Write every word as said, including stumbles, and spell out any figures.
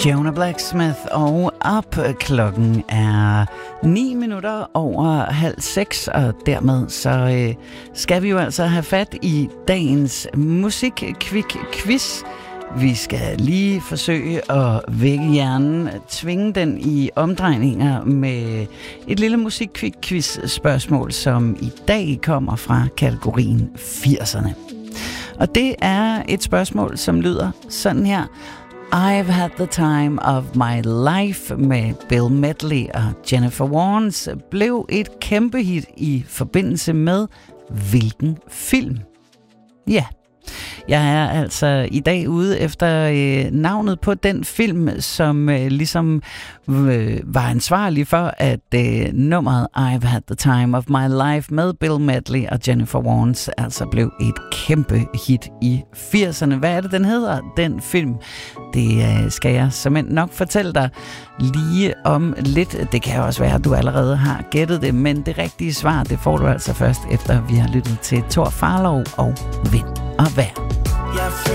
Fiona Blacksmith, og op klokken er ni minutter over halv seks, og dermed så øh, skal vi jo altså have fat i dagens musik-kvik-quiz. Vi skal lige forsøge at vække hjernen, tvinge den i omdrejninger med et lille musik-kvik-quiz-spørgsmål, som i dag kommer fra kategorien firserne. Og det er et spørgsmål, som lyder sådan her. I've Had the Time of My Life med Bill Medley og Jennifer Warnes blev et kæmpe hit i forbindelse med hvilken film? Ja, jeg er altså i dag ude efter øh, navnet på den film, som øh, ligesom øh, var ansvarlig for, at øh, nummeret I've Had the Time of My Life med Bill Medley og Jennifer Warnes altså blev et kæmpe hit i firserne. Hvad er det, den hedder, den film? Det øh, skal jeg såmænd nok fortælle dig lige om lidt. Det kan også være, at du allerede har gættet det, men det rigtige svar, det får du altså først, efter vi har lyttet til Thor Farlov og Vind og Vejr. Jeg